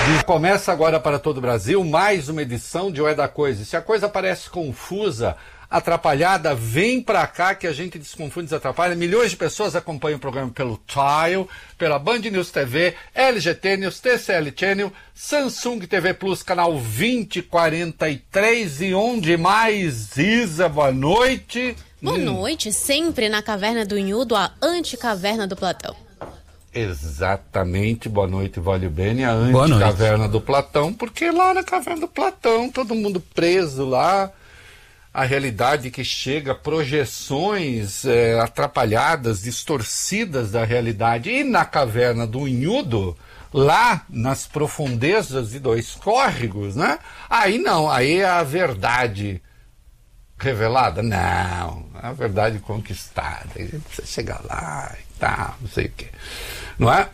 Começa agora para todo o Brasil mais uma edição de O É da Coisa. Se a coisa parece confusa, atrapalhada, vem pra cá que a gente desconfunde, desatrapalha. Milhões de pessoas acompanham o programa pelo Tile, pela Band News TV, LGT News, TCL Channel, Samsung TV Plus, canal 2043 e onde mais? Isa, boa noite. Boa noite, sempre na Caverna do Inhudo, a anticaverna do Platão. Exatamente, boa noite, Vólio Bene, a anticaverna do Platão, porque lá na Caverna do Platão, todo mundo preso lá, a realidade que chega, projeções atrapalhadas, distorcidas da realidade, e na Caverna do Inhudo, lá nas profundezas de dois córregos, né? Aí não, aí é a verdade revelada? Não, é a verdade conquistada, você chega lá e tal, não sei o quê. Não é?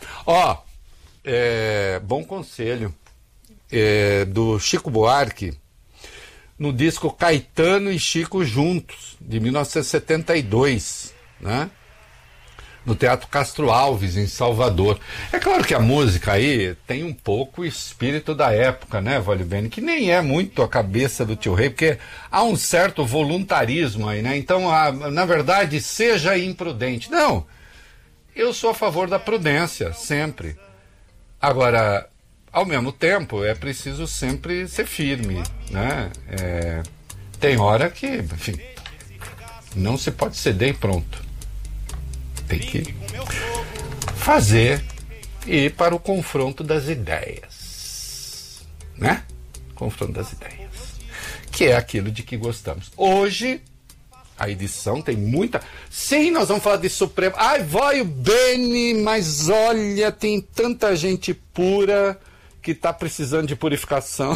Bom conselho do Chico Buarque no disco Caetano e Chico Juntos, de 1972, né? No Teatro Castro Alves, em Salvador. É claro que a música aí tem um pouco o espírito da época, né, Vólio Bene? Que nem é muito a cabeça do Tio Rei, porque há um certo voluntarismo aí, né? Então, na verdade, seja imprudente. Não, eu sou a favor da prudência, sempre. Agora, ao mesmo tempo, é preciso sempre ser firme, né? Tem hora que, enfim, não se pode ceder e pronto. Tem que fazer e ir para o confronto das ideias, né? Confronto das ideias, que é aquilo de que gostamos. Hoje, a edição tem muita... Sim, nós vamos falar de Supremo. Ai, Vólio Bene, mas olha, tem tanta gente pura que está precisando de purificação.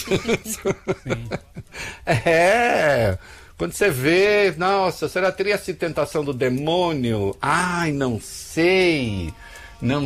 Quando você vê, nossa, será que teria essa tentação do demônio? Ai, não sei, né?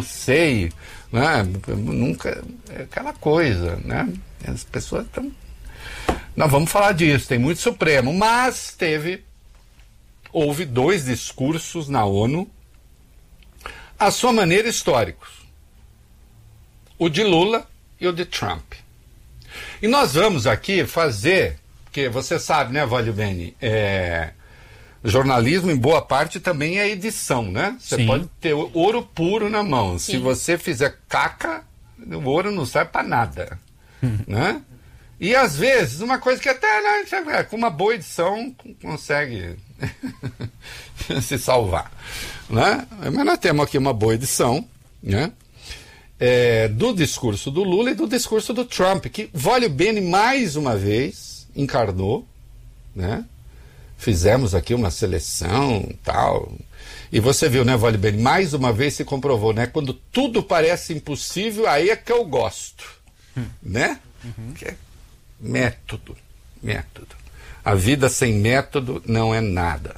Nunca, é aquela coisa, né? As pessoas estão... Nós vamos falar disso, tem muito Supremo, mas houve 2 discursos na ONU, à sua maneira históricos. O de Lula e o de Trump. E nós vamos aqui fazer... Porque você sabe, né, Vólio Bene, jornalismo em boa parte também é edição, né? Você pode ter ouro puro na mão. Sim. Se você fizer caca, o ouro não serve para nada, né? E às vezes, uma coisa que até, né, com uma boa edição consegue se salvar, né? Mas nós temos aqui uma boa edição, né? Do discurso do Lula e do discurso do Trump, que Vólio Bene mais uma vez encarnou, né? Fizemos aqui uma seleção tal, e você viu, né, Vólio Bene, mais uma vez se comprovou, né? Quando tudo parece impossível, aí é que eu gosto, né? Que é método. A vida sem método não é nada,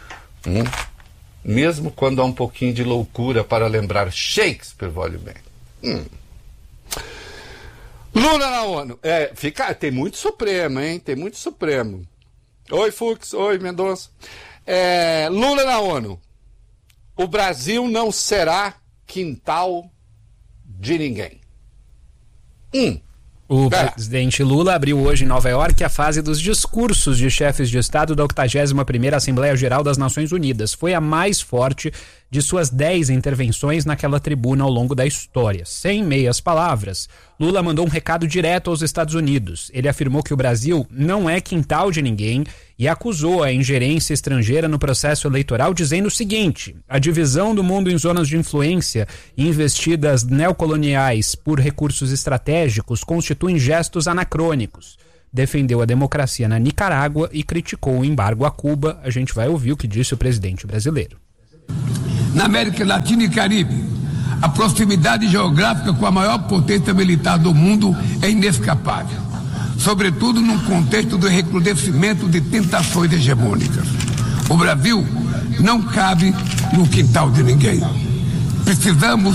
mesmo quando há um pouquinho de loucura para lembrar Shakespeare, Vólio Bene. Lula na ONU. Tem muito Supremo, hein? Tem muito Supremo. Oi, Fux. Oi, Mendonça. Lula na ONU. O Brasil não será quintal de ninguém. O presidente Lula abriu hoje em Nova York a fase dos discursos de chefes de Estado da 81ª Assembleia Geral das Nações Unidas. Foi a mais forte de suas 10 intervenções naquela tribuna ao longo da história. Sem meias palavras, Lula mandou um recado direto aos Estados Unidos. Ele afirmou que o Brasil não é quintal de ninguém e acusou a ingerência estrangeira no processo eleitoral, dizendo o seguinte: a divisão do mundo em zonas de influência e investidas neocoloniais por recursos estratégicos constituem gestos anacrônicos. Defendeu a democracia na Nicarágua e criticou o embargo a Cuba. A gente vai ouvir o que disse o presidente brasileiro. Na América Latina e Caribe, a proximidade geográfica com a maior potência militar do mundo é inescapável, sobretudo num contexto do recrudescimento de tentações hegemônicas. O Brasil não cabe no quintal de ninguém. Precisamos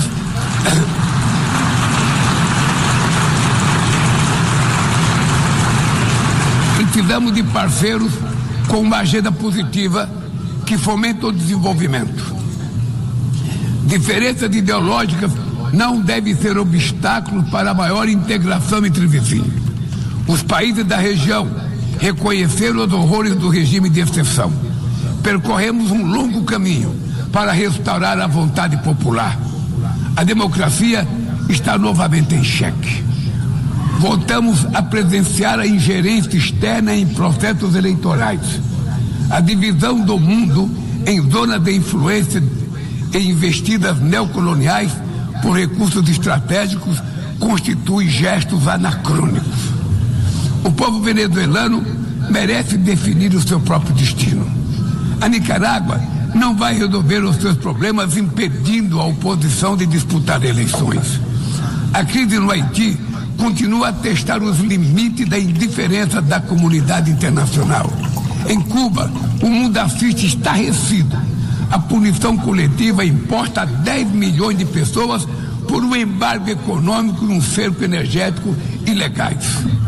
de parceiros com uma agenda positiva que fomenta o desenvolvimento. Diferenças ideológicas não deve ser obstáculo para a maior integração entre vizinhos. Os países da região reconheceram os horrores do regime de exceção. Percorremos um longo caminho para restaurar a vontade popular. A democracia está novamente em xeque. Voltamos a presenciar a ingerência externa em processos eleitorais. A divisão do mundo em zonas de influência e investidas neocoloniais por recursos estratégicos constitui gestos anacrônicos. O povo venezuelano merece definir o seu próprio destino. A Nicarágua não vai resolver os seus problemas impedindo a oposição de disputar eleições. A crise no Haiti continua a testar os limites da indiferença da comunidade internacional. Em Cuba, o mundo assiste estarrecido a punição coletiva imposta a 10 milhões de pessoas por um embargo econômico e um cerco energético ilegais.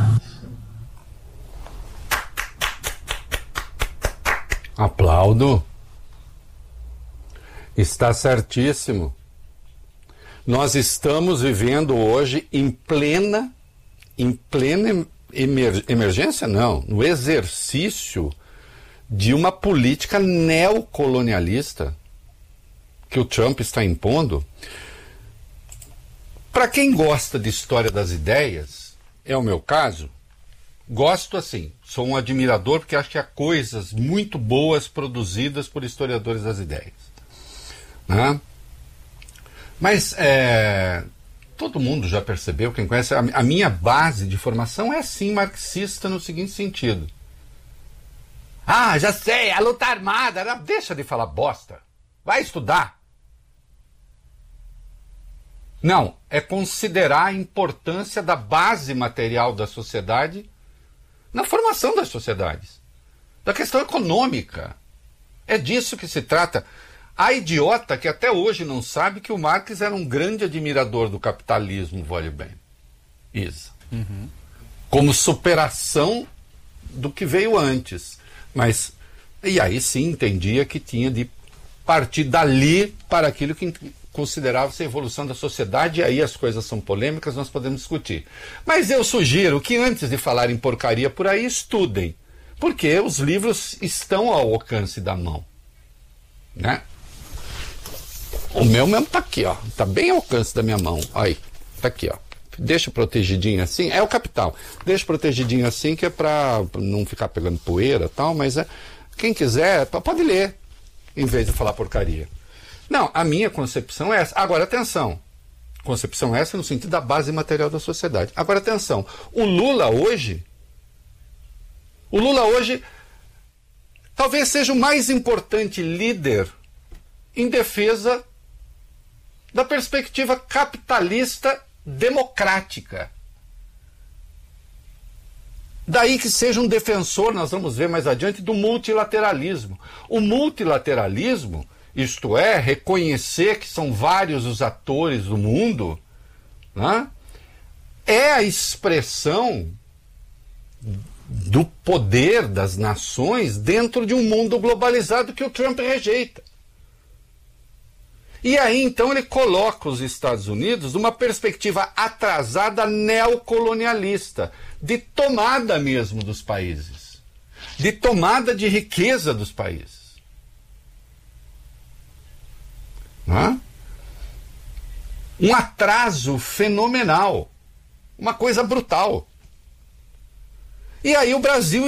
Aplaudo. Está certíssimo. Nós estamos vivendo hoje em plena emergência, não, no exercício de uma política neocolonialista que o Trump está impondo. Para quem gosta de história das ideias, é o meu caso, gosto assim, sou um admirador porque acho que há coisas muito boas produzidas por historiadores das ideias, né? Mas todo mundo já percebeu, quem conhece, a minha base de formação é sim marxista no seguinte sentido. Ah, já sei, a luta armada, deixa de falar bosta, vai estudar. Não, é considerar a importância da base material da sociedade na formação das sociedades, da questão econômica. É disso que se trata. Há idiota que até hoje não sabe que o Marx era um grande admirador do capitalismo, vale bem. Isso. Uhum. Como superação do que veio antes. Mas, e aí sim entendia que tinha de partir dali para aquilo que considerava-se a evolução da sociedade, e aí as coisas são polêmicas, nós podemos discutir. Mas eu sugiro que antes de falarem porcaria por aí, estudem, porque os livros estão ao alcance da mão, né? O meu mesmo tá aqui, ó, tá bem ao alcance da minha mão, aí, tá aqui, ó. Deixa protegidinho assim, é o Capital, deixa protegidinho assim que é para não ficar pegando poeira e tal, mas quem quiser pode ler, em vez de falar porcaria. Não, a minha concepção é essa. Agora, atenção. Concepção essa no sentido da base material da sociedade. Agora, atenção. O Lula hoje talvez seja o mais importante líder em defesa da perspectiva capitalista democrática. Daí que seja um defensor, nós vamos ver mais adiante, do multilateralismo. O multilateralismo, isto é, reconhecer que são vários os atores do mundo, né? É a expressão do poder das nações dentro de um mundo globalizado que o Trump rejeita. E aí, então, ele coloca os Estados Unidos numa perspectiva atrasada neocolonialista, de tomada mesmo dos países, de tomada de riqueza dos países. Um atraso fenomenal, uma coisa brutal. E aí o Brasil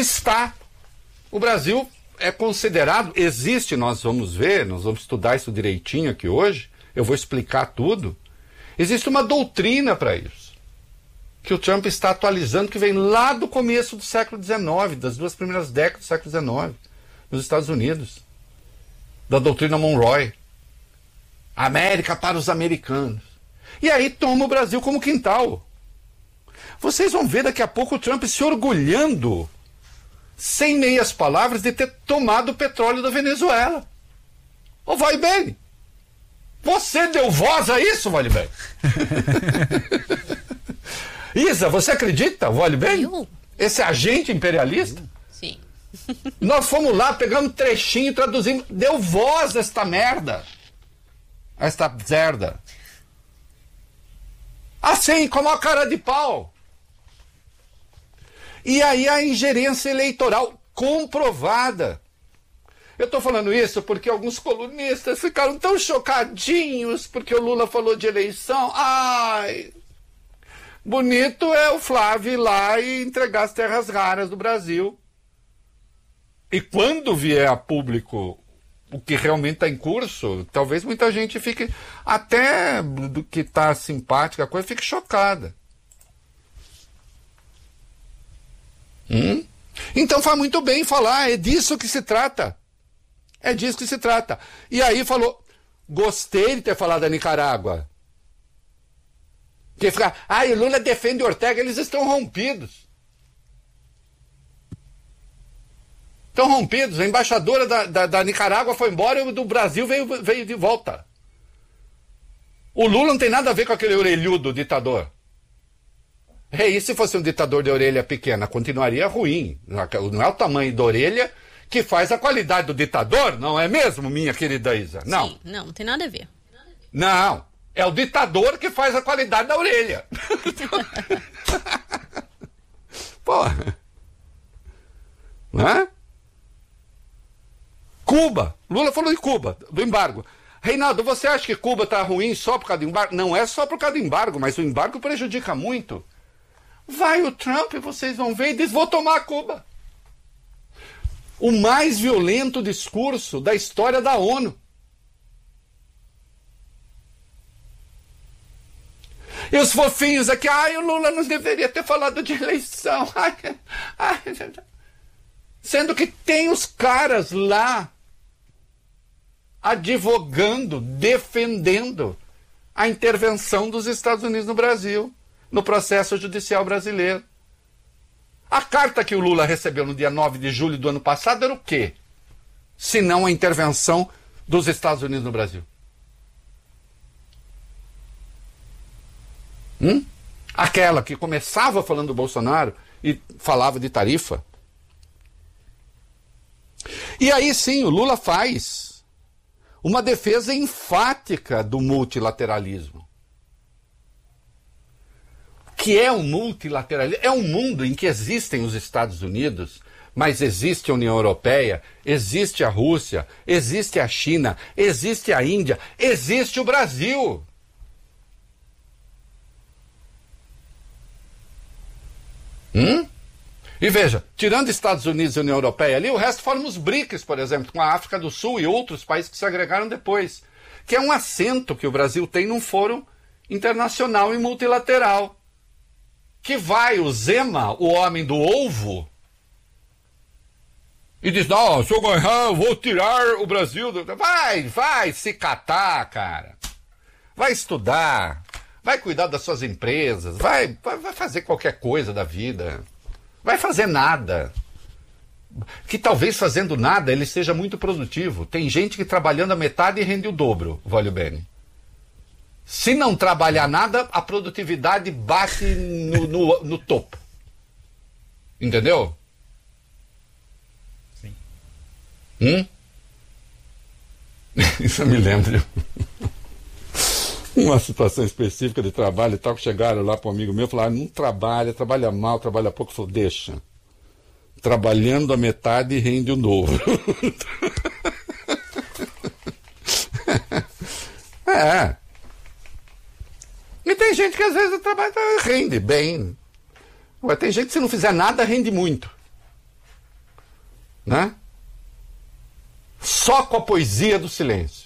é considerado, existe, nós vamos ver, nós vamos estudar isso direitinho aqui hoje, eu vou explicar tudo. Existe uma doutrina para isso, que o Trump está atualizando, que vem lá do começo do século XIX, das 2 primeiras décadas do século XIX, nos Estados Unidos, da doutrina Monroe. América para os americanos. E aí toma o Brasil como quintal. Vocês vão ver daqui a pouco o Trump se orgulhando, sem meias palavras, de ter tomado o petróleo da Venezuela. Ô, vai bem. Você deu voz a isso, vale bem? Isa, você acredita, vale bem? Esse agente imperialista? Sim. Nós fomos lá, pegamos um trechinho, traduzimos, deu voz a esta merda. Esta zerda. Assim, com a cara de pau. E aí a ingerência eleitoral comprovada. Eu estou falando isso porque alguns colunistas ficaram tão chocadinhos porque o Lula falou de eleição. Ai, bonito é o Flávio ir lá e entregar as terras raras do Brasil. E quando vier a público o que realmente está em curso, talvez muita gente fique, até do que está simpática, a coisa fique chocada. Então faz muito bem falar, é disso que se trata. É disso que se trata. E aí falou, gostei de ter falado da Nicarágua. Porque fica, o Lula defende Ortega, eles estão rompidos. Estão rompidos. A embaixadora da Nicarágua foi embora e o do Brasil veio de volta. O Lula não tem nada a ver com aquele orelhudo ditador. E se fosse um ditador de orelha pequena, continuaria ruim. Não é o tamanho da orelha que faz a qualidade do ditador, não é mesmo, minha querida Isa? Não. Sim, não tem nada a ver. Não, é o ditador que faz a qualidade da orelha. Porra. Não é? Cuba. Lula falou de Cuba, do embargo. Reinaldo, você acha que Cuba está ruim só por causa do embargo? Não é só por causa do embargo, mas o embargo prejudica muito. Vai o Trump, vocês vão ver, e diz, vou tomar Cuba. O mais violento discurso da história da ONU. E os fofinhos aqui, o Lula não deveria ter falado de eleição. Sendo que tem os caras lá advogando, defendendo a intervenção dos Estados Unidos no Brasil, no processo judicial brasileiro. A carta que o Lula recebeu no dia 9 de julho do ano passado era o quê? Se não a intervenção dos Estados Unidos no Brasil. Aquela que começava falando do Bolsonaro e falava de tarifa. E aí sim, o Lula faz uma defesa enfática do multilateralismo. O que é o multilateralismo? É um mundo em que existem os Estados Unidos, mas existe a União Europeia, existe a Rússia, existe a China, existe a Índia, existe o Brasil. E veja, tirando Estados Unidos e União Europeia ali, o resto formam os BRICS, por exemplo, com a África do Sul e outros países que se agregaram depois, que é um assento que o Brasil tem num fórum internacional e multilateral. Que vai o Zema, o homem do ovo, e diz, não, se eu ganhar, eu vou tirar o Brasil. Vai se catar, cara. Vai estudar, vai cuidar das suas empresas, vai fazer qualquer coisa da vida. Vai fazer nada. Que talvez fazendo nada ele seja muito produtivo. Tem gente que trabalhando a metade rende o dobro, voglio bene. Se não trabalhar nada, a produtividade bate no topo. Entendeu? Sim. Isso me lembra uma situação específica de trabalho e tal, que chegaram lá para um amigo meu e falaram, não trabalha mal, trabalha pouco. Eu falei, deixa. Trabalhando a metade rende o dobro. E tem gente que às vezes o trabalho rende bem. Agora, tem gente que se não fizer nada rende muito. Né? Só com a poesia do silêncio.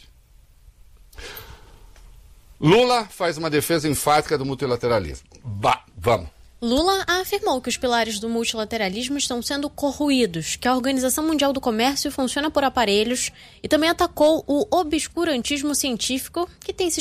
Lula faz uma defesa enfática do multilateralismo. Vamos. Lula afirmou que os pilares do multilateralismo estão sendo corroídos, que a Organização Mundial do Comércio funciona por aparelhos e também atacou o obscurantismo científico que tem se